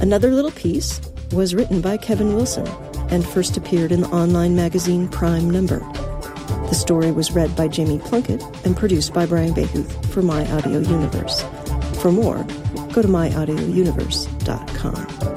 Another Little Piece was written by Kevin Wilson and first appeared in the online magazine Prime Number. The story was read by Jamie Plunkett and produced by Brian Behuth for My Audio Universe. For more, go to myaudiouniverse.com.